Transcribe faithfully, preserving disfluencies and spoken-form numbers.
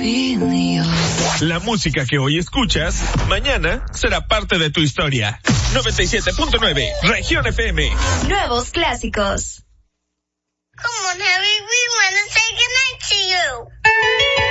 La música que hoy escuchas, mañana será parte de tu historia. noventa y siete punto nueve, Región F M. Nuevos clásicos.